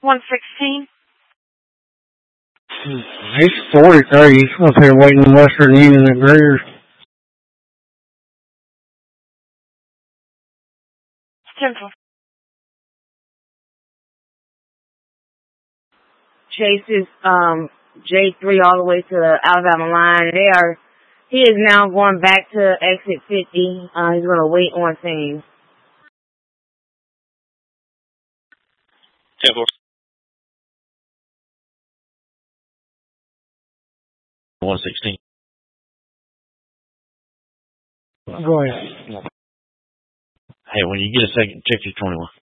116. He's 43. He's up here waiting in Western Union at Greer's. Central. Chases J3 all the way to the Alabama line. He is now going back to exit 50. He's going to wait on things. 10-4. 116. Go ahead. Hey, when you get a second, check your 21.